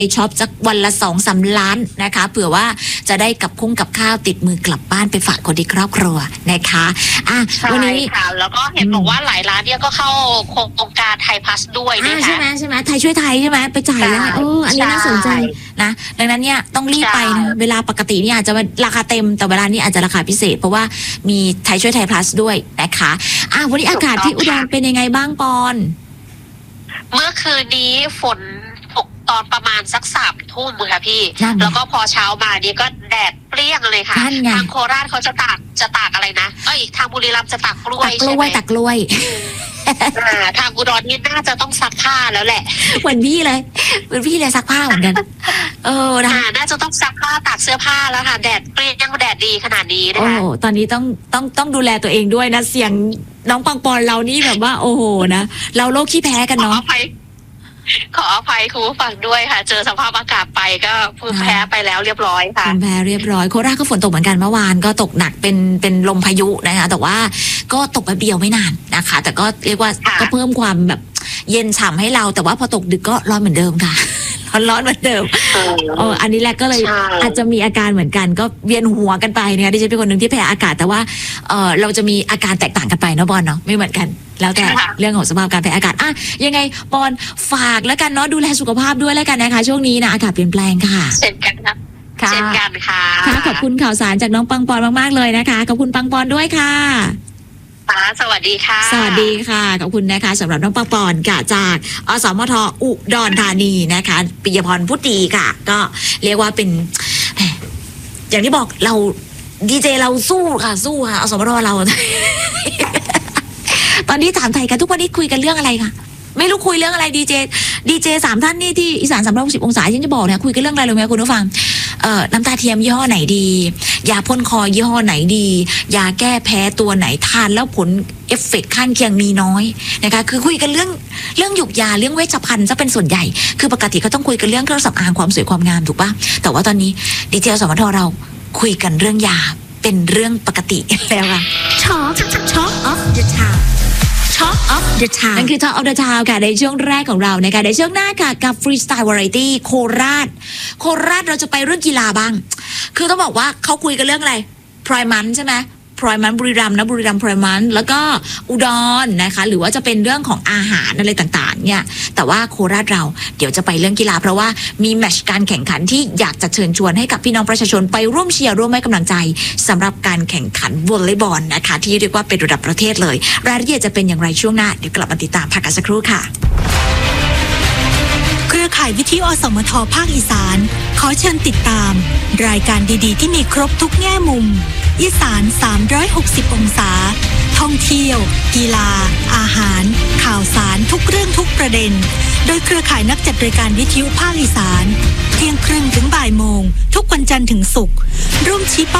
ช็อปสักวันละ2-3 ล้านนะคะเผื่อว่าจะได้กับข้าวติดมือกลับบ้านไปฝากคนในครอบครัวนะคะวันนี้ค่ะแล้วก็เห็นบอกว่าหลายร้านเนี่ยก็เข้าโครงการไทยพลัสด้วยนะคะใช่ไหมไทยช่วยไทยใช่ไหมไปจ่ายได้อันนี้น่าสนใจนะดังนั้นเนี่ยต้องรีบไปนะเวลาปกติเนี่ยอาจจะราคาเต็มแต่เวลานี้อาจจะราคาพิเศษเพราะว่ามีไทยช่วยไทยพลัสด้วยนะคะวันนี้อากาศที่อุดรเป็นยังไงบ้างปอนเมื่อคืนนี้ฝนตกตอนประมาณสัก3 ทุ่มค่ะพี่แล้วก็พอเช้ามาเนี่ยก็แดดเปรี้ยงเลยค่ะทางโคราชเขาจะตากอะไรนะทางบุรีรัมย์จะตากกล้วยใช่ไหมตากกล้วยทางอุดรนี่น่าจะต้องซักผ้าแล้วแหละเหมือนพี่เลยซักผ้าเหมือนกันน่าจะต้องซักผ้าตากเสื้อผ้าแล้วค่ะแดดเปรี้ยงแดดดีขนาดนี้นะคะตอนนี้ต้องดูแลตัวเองด้วยนะเสียงน้องปังปอนเรานี่แบบว่าโอ้โหนะเราโรคขี้แพ้กันเนาะขออภัยคุณผู้ฟังด้วยค่ะเจอสภาพอากาศไปก็ภูมิแพ้ไปแล้วเรียบร้อยค่ะภูมิแพ้เรียบร้อยโคราชก็ฝนตกเหมือนกันเมื่อวานก็ตกหนักเป็นลมพายุนะคะแต่ว่าก็ตกแป๊บเดียวไม่นานนะคะแต่ก็เรียกว่าก็เพิ่มความแบบเย็นฉ่ำให้เราแต่ว่าพอตกดึกก็ร้อนเหมือนเดิมค่ะร้อนเหมือนเดิมอันนี้แหละก็เลยอาจจะมีอาการเหมือนกันก็เวียนหัวกันไปนะคะดิฉันเป็นคนหนึ่งที่แพ้อากาศแต่ว่าเราจะมีอาการแตกต่างกันไปเนาะบอลเนาะไม่เหมือนกันแล้วแต่เรื่องของสภาพการแพ้อากาศยังไงบอลฝากแล้วกันเนาะดูแลสุขภาพด้วยแล้วกันนะคะช่วงนี้นะอากาศเปลี่ยนแปลงค่ะเช่นกันครับเช่นกันค่ะขอบคุณข่าวสารจากน้องปังปอนมากๆเลยนะคะขอบคุณปังปอนด้วยค่ะสวัสดีค่ะสวัสดีค่ะขอบคุณนะคะสำหรับน้องปังปอนจากอสมทอุดรธานีนะคะปิยพรพุทธีค่ะก็เรียกว่าเป็นอย่างที่บอกเราดีเจเราสู้ค่ะอสมทเรา ตอนนี้ถามไทยกันทุกวันนี้คุยกันเรื่องอะไรคะไม่รู้คุยเรื่องอะไรดีเจ3 ท่านนี่ที่อีสาน360 องศาฉันจะบอกเนี่ยคุยกันเรื่องอะไรรู้ไหมคุณผู้ฟังน้ำตาเทียมยี่ห้อไหนดียาพ่นคอยี่ห้อไหนดียาแก้แพ้ตัวไหนทานแล้วผลเอฟเฟกต์ข้างเคียงมีน้อยนะคะคือคุยกันเรื่องหยุกยาเรื่องเวชภัณฑ์จะเป็นส่วนใหญ่คือปกติก็ต้องคุยกันเรื่องเครื่องสำอางความสวยความงามถูกปะแต่ว่าตอนนี้ดีเจสมทเราคุยกันเรื่องยาเป็นเรื่องปกติแล้วค่ะTalk of the Town Talk of the Town นั่นคือ Talk of the Town ค่ะในช่วงแรกของเรานะคะในช่วงหน้าค่ะกับ Freestyle Variety โคราชเราจะไปเรื่องกีฬาบ้างคือต้องบอกว่าเขาคุยกันเรื่องอะไร Pride Month ใช่ไหมPride Month บุรีรัมย์นะบุรีรัมย์ Pride Month แล้วก็อุดรนะคะหรือว่าจะเป็นเรื่องของอาหารอะไรต่างๆเนี่ยแต่ว่าโคราชเราเดี๋ยวจะไปเรื่องกีฬาเพราะว่ามีแมตช์การแข่งขันที่อยากจะเชิญชวนให้กับพี่น้องประชาชนไปร่วมเชียร์ร่วมให้กำลังใจสำหรับการแข่งขันวอลเลย์บอลนะคะที่เรียกว่าเป็นระดับประเทศเลยรายละเอียดจะเป็นอย่างไรช่วงหน้าเดี๋ยวกลับมาติดตามพักกันสักครู่ค่ะเครือข่ายวิทยุอสมทภาคอีสานขอเชิญติดตามรายการดีๆที่มีครบทุกแง่มุมอีสาน360 องศาท่องเที่ยวกีฬาอาหารข่าวสารทุกเรื่องทุกประเด็นโดยเครือข่ายนักจัดรายการวิทยุภาคอีสานเที่ยงครึ่งถึงบ่ายโมงทุกวันจันทร์ถึงศุกร์ร่วมชี้เป้า